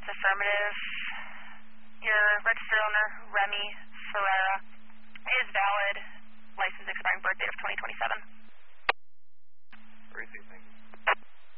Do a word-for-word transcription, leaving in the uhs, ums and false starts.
That's affirmative. Your registered owner, Remy Ferreira, is valid. License expiring birth date of twenty twenty-seven.